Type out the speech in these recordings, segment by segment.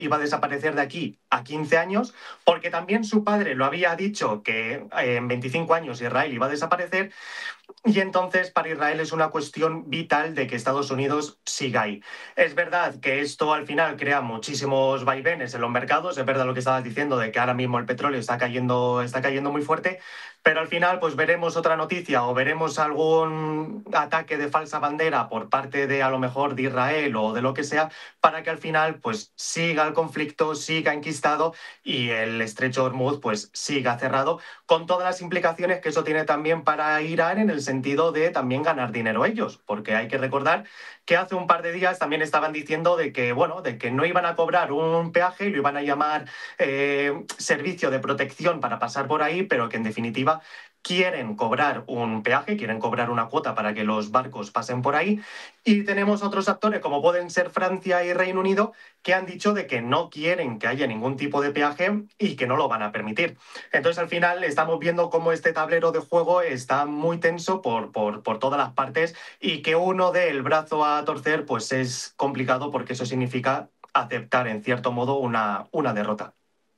iba a desaparecer de aquí a 15 años, porque también su padre lo había dicho que en 25 años Israel iba a desaparecer. Y entonces para Israel es una cuestión vital de que Estados Unidos siga ahí. Es verdad que esto al final crea muchísimos vaivenes en los mercados, es verdad lo que estabas diciendo de que ahora mismo el petróleo está cayendo muy fuerte, pero al final pues veremos otra noticia o veremos algún ataque de falsa bandera por parte de a lo mejor de Israel o de lo que sea, para que al final pues siga el conflicto, siga enquistado y el estrecho de Hormuz pues siga cerrado, con todas las implicaciones que eso tiene también para Irán en el sentido de también ganar dinero ellos, porque hay que recordar que hace un par de días también estaban diciendo de que, bueno, de que no iban a cobrar un peaje, lo iban a llamar servicio de protección para pasar por ahí, pero que en definitiva quieren cobrar un peaje, quieren cobrar una cuota para que los barcos pasen por ahí. Y tenemos otros actores como pueden ser Francia y Reino Unido que han dicho de que no quieren que haya ningún tipo de peaje y que no lo van a permitir. Entonces, al final, estamos viendo cómo este tablero de juego está muy tenso por todas las partes y que uno dé el brazo a torcer, pues es complicado porque eso significa aceptar, en cierto modo, una derrota.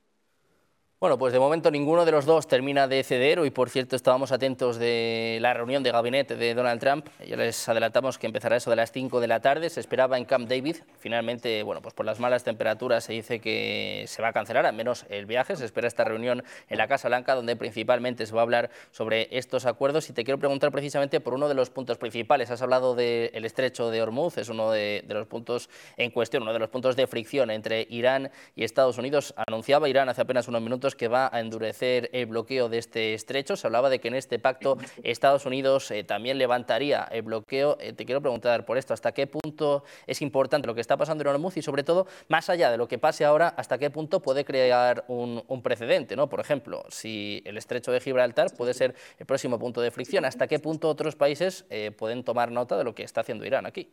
Bueno, pues de momento ninguno de los dos termina de ceder. Hoy, por cierto, estábamos atentos de la reunión de gabinete de Donald Trump. Ya les adelantamos que empezará eso de las 5 de la tarde. Se esperaba en Camp David. Finalmente, bueno, pues por las malas temperaturas se dice que se va a cancelar, al menos el viaje. Se espera esta reunión en la Casa Blanca, donde principalmente se va a hablar sobre estos acuerdos. Y te quiero preguntar precisamente por uno de los puntos principales. Has hablado del estrecho de Hormuz, es uno de los puntos en cuestión, uno de los puntos de fricción entre Irán y Estados Unidos. Anunciaba Irán hace apenas unos minutos que va a endurecer el bloqueo de este estrecho. Se hablaba de que en este pacto Estados Unidos también levantaría el bloqueo. Te quiero preguntar por esto, ¿hasta qué punto es importante lo que está pasando en Hormuz y, sobre todo, más allá de lo que pase ahora, hasta qué punto puede crear un precedente, ¿no? Por ejemplo, si el estrecho de Gibraltar puede ser el próximo punto de fricción, ¿hasta qué punto otros países pueden tomar nota de lo que está haciendo Irán aquí?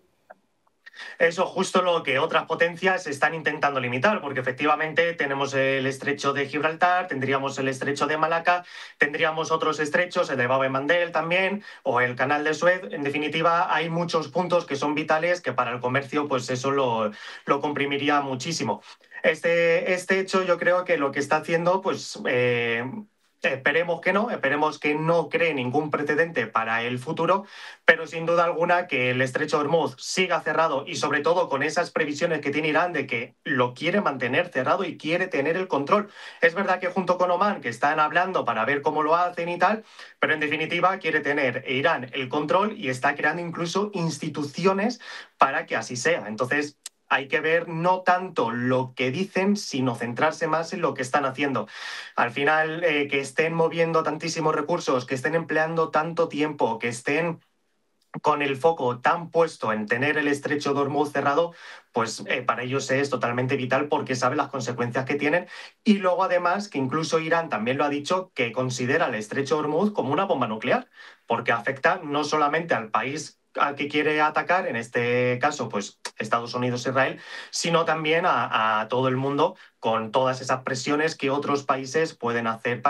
Eso es justo lo que otras potencias están intentando limitar, porque efectivamente tenemos el estrecho de Gibraltar, tendríamos el estrecho de Malaca, tendríamos otros estrechos, el de Bab el Mandeb también, o el canal de Suez. En definitiva, hay muchos puntos que son vitales que para el comercio, pues eso lo comprimiría muchísimo. Este hecho yo creo que lo que está haciendo, pues esperemos que no cree ningún precedente para el futuro, pero sin duda alguna que el estrecho de Hormuz siga cerrado y sobre todo con esas previsiones que tiene Irán de que lo quiere mantener cerrado y quiere tener el control. Es verdad que junto con Omán, que están hablando para ver cómo lo hacen y tal, pero en definitiva quiere tener Irán el control y está creando incluso instituciones para que así sea. Entonces, hay que ver no tanto lo que dicen, sino centrarse más en lo que están haciendo. Al final, que estén moviendo tantísimos recursos, que estén empleando tanto tiempo, que estén con el foco tan puesto en tener el estrecho de Hormuz cerrado, pues para ellos es totalmente vital porque sabe las consecuencias que tienen. Y luego, además, que incluso Irán también lo ha dicho, que considera el estrecho de Hormuz como una bomba nuclear, porque afecta no solamente al país al que quiere atacar, en este caso, pues Estados Unidos e Israel, sino también a todo el mundo con todas esas presiones que otros países pueden hacer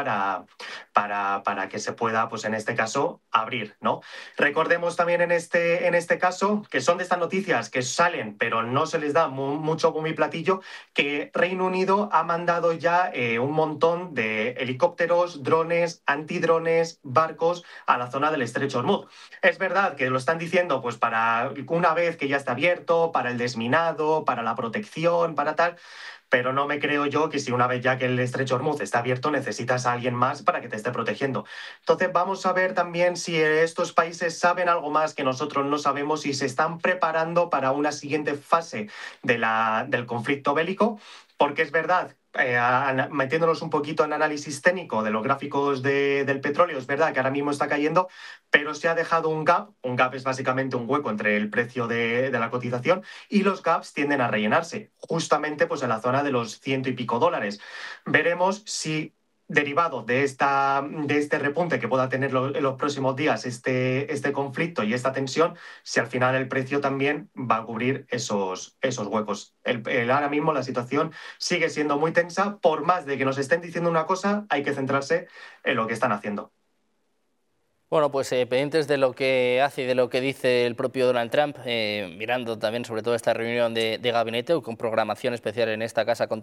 para que se pueda, pues en este caso, abrir, ¿no? Recordemos también en este caso, que son de estas noticias que salen, pero no se les da mucho bombo y platillo, que Reino Unido ha mandado ya un montón de helicópteros, drones, antidrones, barcos a la zona del estrecho de Hormuz. Es verdad que lo están diciendo pues para una vez que ya está abierto, para el desminado, para la protección, para tal, pero no me creo yo que si una vez ya que el estrecho de Hormuz está abierto necesitas a alguien más para que te esté protegiendo. Entonces vamos a ver también si estos países saben algo más que nosotros no sabemos y se están preparando para una siguiente fase del conflicto bélico, porque es verdad, metiéndonos un poquito en análisis técnico de los gráficos del petróleo, es verdad que ahora mismo está cayendo, pero se ha dejado un gap es básicamente un hueco entre el precio de la cotización y los gaps tienden a rellenarse, justamente pues en la zona de los ciento y pico dólares. Veremos si derivado de este repunte que pueda tener en los próximos días este conflicto y esta tensión, si al final el precio también va a cubrir esos huecos. Ahora mismo la situación sigue siendo muy tensa, por más de que nos estén diciendo una cosa, hay que centrarse en lo que están haciendo. Bueno, pues pendientes de lo que hace y de lo que dice el propio Donald Trump, mirando también sobre todo esta reunión de gabinete, con programación especial en esta casa con